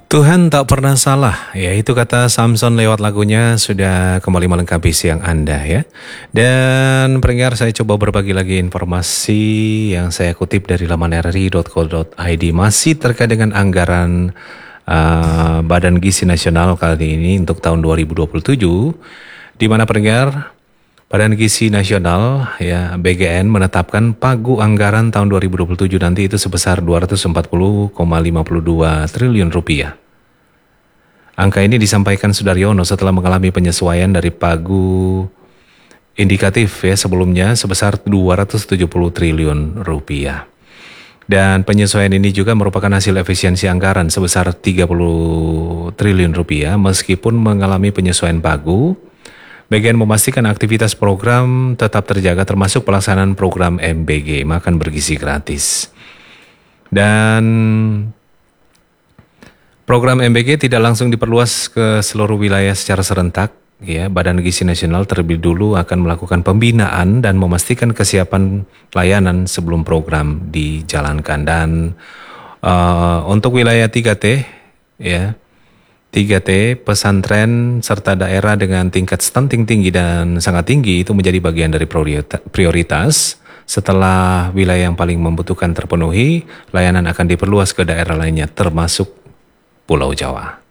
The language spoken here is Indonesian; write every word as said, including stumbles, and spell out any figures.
Tuhan tak pernah salah, ya itu kata Samson lewat lagunya sudah kembali melengkapi siang Anda ya. Dan pendengar, saya coba berbagi lagi informasi yang saya kutip dari laman r r i dot co dot i d masih terkait dengan anggaran uh, Badan Gizi Nasional kali ini untuk tahun dua ribu dua puluh tujuh, di mana pendengar, Badan Gizi Nasional ya B G N menetapkan pagu anggaran tahun dua ribu dua puluh tujuh nanti itu sebesar dua ratus empat puluh koma lima dua triliun rupiah. Angka ini disampaikan Sudaryono setelah mengalami penyesuaian dari pagu indikatif ya sebelumnya sebesar dua ratus tujuh puluh triliun rupiah. Dan penyesuaian ini juga merupakan hasil efisiensi anggaran sebesar tiga puluh triliun rupiah meskipun mengalami penyesuaian pagu. B G N memastikan aktivitas program tetap terjaga termasuk pelaksanaan program M B G, makan bergizi gratis. Dan program M B G tidak langsung diperluas ke seluruh wilayah secara serentak. Ya, Badan Gizi Nasional terlebih dulu akan melakukan pembinaan dan memastikan kesiapan layanan sebelum program dijalankan. Dan uh, untuk wilayah tiga T, ya, tiga T, pesantren serta daerah dengan tingkat stunting tinggi dan sangat tinggi itu menjadi bagian dari prioritas. Setelah wilayah yang paling membutuhkan terpenuhi, layanan akan diperluas ke daerah lainnya termasuk Pulau Jawa.